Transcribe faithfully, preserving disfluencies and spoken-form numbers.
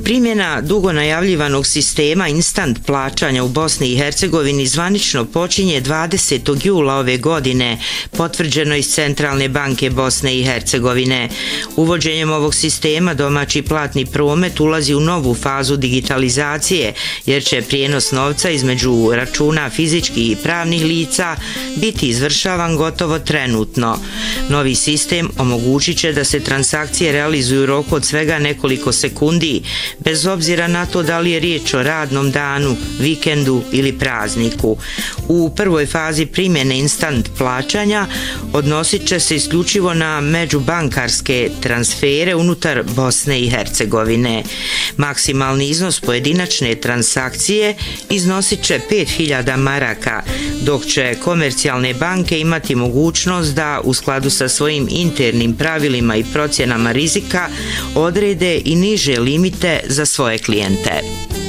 Primjena dugo najavljivanog sistema instant plaćanja u Bosni i Hercegovini zvanično počinje dvadesetog jula ove godine, potvrđeno iz Centralne banke Bosne i Hercegovine. Uvođenjem ovog sistema domaći platni promet ulazi u novu fazu digitalizacije, jer će prijenos novca između računa fizičkih i pravnih lica biti izvršavan gotovo trenutno. Novi sistem omogućit će da se transakcije realizuju u roku od svega nekoliko sekundi, bez obzira na to da li je riječ o radnom danu, vikendu ili prazniku. U prvoj fazi primjene instant plaćanja odnosit će se isključivo na međubankarske transfere unutar Bosne i Hercegovine. Maksimalni iznos pojedinačne transakcije iznosit će pet hiljada maraka, dok će komercijalne banke imati mogućnost da u skladu sa svojim internim pravilima i procjenama rizika odrede i niže limite za svoje klijente.